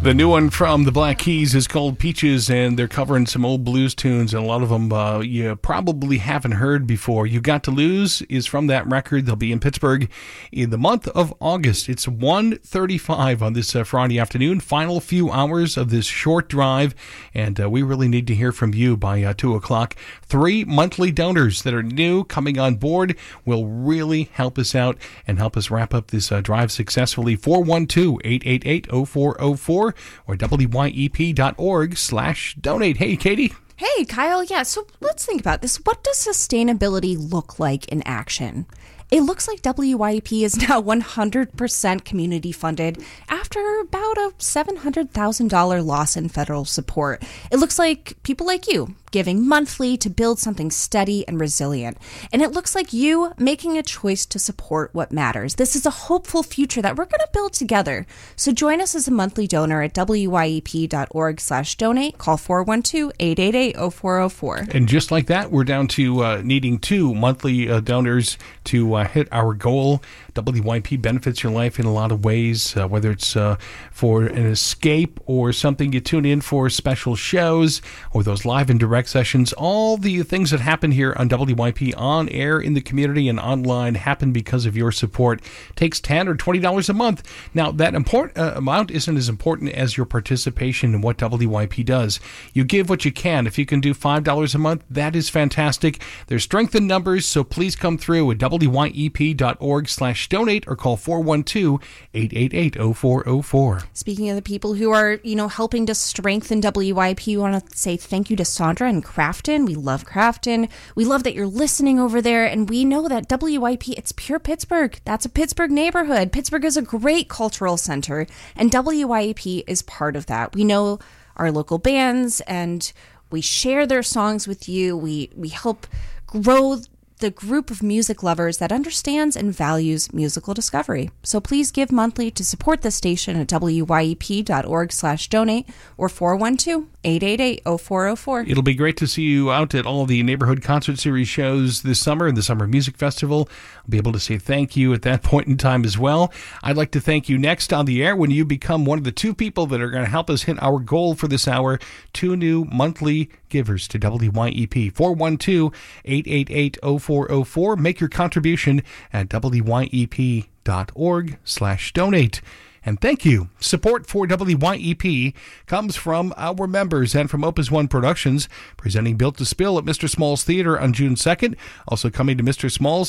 The new one from the Black Keys is called Peaches, and they're covering some old blues tunes, and a lot of them you probably haven't heard before. You Got to Lose is from that record. They'll be in Pittsburgh in the month of August. It's 1:35 on this Friday afternoon, final few hours of this short drive, and we really need to hear from you by 2 o'clock. 3 monthly donors that are new coming on board will really help us out and help us wrap up this drive successfully. 412-888-0404 or wyep.org/donate. Hey, Katie. Hey, Kyle. Yeah, so let's think about this. What does sustainability look like in action? It looks like WYEP is now 100% community funded after about a $700,000 loss in federal support. It looks like people like you giving monthly to build something steady and resilient. And it looks like you making a choice to support what matters. This is a hopeful future that we're going to build together. So join us as a monthly donor at wyep.org/donate. Call 412-888-0404. And just like that, we're down to needing 2 monthly donors to hit our goal. WYP benefits your life in a lot of ways, whether it's for an escape or something you tune in for special shows or those live and direct sessions. All the things that happen here on WYP on air in the community and online happen because of your support. It takes $10 or $20 a month. Now, that amount isn't as important as your participation in what WYP does. You give what you can. If you can do $5 a month, that is fantastic. There's strength in numbers, so please come through at wyep.org/donate or call 412-888-0404. Speaking of the people who are, helping to strengthen WYP, we want to say thank you to Sandra in Crafton. We love Crafton. We love that you're listening over there, and we know that WYP, it's pure Pittsburgh. That's a Pittsburgh neighborhood. Pittsburgh is a great cultural center, and WYP is part of that. We know our local bands, and we share their songs with you. We help grow the group of music lovers that understands and values musical discovery. So please give monthly to support the station at wyep.org/donate or 412-888-0404. It'll be great to see you out at all the neighborhood concert series shows this summer and the Summer Music Festival. I'll be able to say thank you at that point in time as well. I'd like to thank you next on the air when you become one of the 2 people that are going to help us hit our goal for this hour. 2 new monthly givers to WYEP. 412-888-0404. Make your contribution at wyep.org/donate. And thank you. Support for WYEP comes from our members and from Opus One Productions, presenting Built to Spill at Mr. Small's Theater on June 2nd. Also coming to Mr. Small's